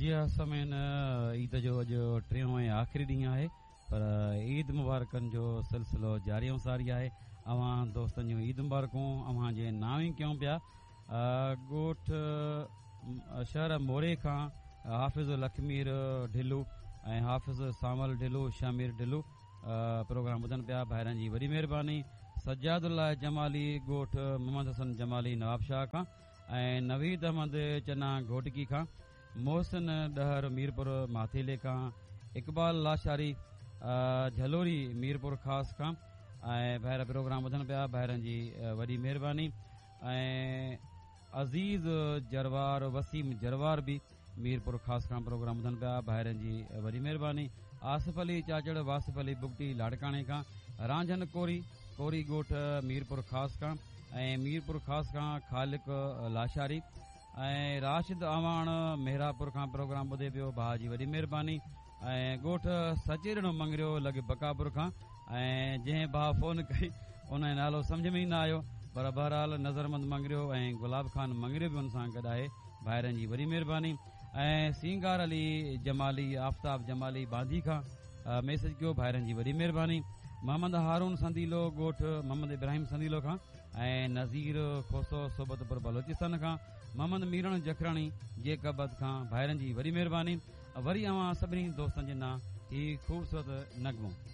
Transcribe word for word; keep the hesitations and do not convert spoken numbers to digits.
जी समेन ईद जो अॼु टियों ऐं आख़िरी ॾींहुं आहे पर ईद मुबारकनि जो सिलसिलो जारी सारी आहे। अवां दोस्तनि जूं ईद मुबारकूं अवां जे नाम ई कयूं पिया। ॻोठ शहर मोरे खां हाफ़िज़ लखमीर ढिलू ऐं हाफ़िज़ सामल ढिलू शामिर ढिलू प्रोग्राम ॿुधनि पिया। ॿाहिरनि जी वॾी महिरबानी। सजादुल्ला जमाली ॻोठ मोहम्मद हसन जमाली नवाबशाह खां ऐं नवीद अहमद चना घोटकी खां, मोहसिन डहर मीरपुर माथेले खां, इकबाल लाशारी झलोरी मीरपुर ख़ासि खां ऐं ॿाहिरि प्रोग्राम ॿुधनि पिया। ॿाहिरनि जी वॾी महिरबानी। ऐं अज़ीज़ जरवार वसीम जरवार बि मीरपुर ख़ासि खां प्रोग्राम ॿुधनि पिया। ॿाहिरनि जी वॾी महिरबानी। आसिफ अली चाचड़ वासिफ अली बुगटी लाड़काणे खां, रांझन कोरी कोरी ॻोठ मीरपुर ख़ासि खां ऐं मीरपुर ख़ासि खां ख़ालिक लाशारी ऐं राशिद अवाण मेहरापुर खां प्रोग्राम ॿुधे पियो। भाउ जी वॾी महिरबानी। ऐं ॻोठ सचेरणो मंगरियो लॻे बकापुर खां ऐं जंहिं भाउ फोन कई उन जो नालो सम्झ में ई न आयो पर बहरहाल नज़रमंद मंगरियो ऐं गुलाब खान मंगरियो बि हुन सां गॾु आहे। ॿाहिरनि जी वॾी महिरबानी। ऐं सिंगार अली जमाली आफ्ताब जमाली बांदी खां मैसेज कयो। ॿाहिरनि जी वॾी महिरबानी। मोहम्मद हारून संदीलो ॻोठ मोहम्मद इब्राहिम संदीलो खां ऐं नज़ीर खोसो सोबतपुर बलोचिस्तान खां, मोहम्मद मीरण जखराणी जेकबद खां। ॿाहिरनि जी वॾी महिरबानी। वरी अवां सभिनी दोस्तनि जे नाम ही ख़ूबसूरत नगमो।